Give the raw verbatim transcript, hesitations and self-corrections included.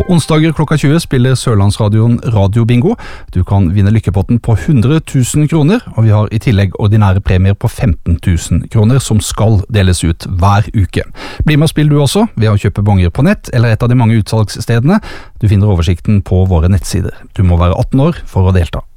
Onsdager klokka tjue spiller Sørlandsradioen Radio Bingo. Du kan vinne lykkepotten på hundre tusen kroner, og vi har i tillegg ordinære premier på femten tusen kroner som skal deles ut hver uke. Bli med og spill du også, ved å kjøpe bonger på nett eller et av de mange utsalgsstedene. Du finner oversikten på våre nettsider. Du må være atten år for å delta.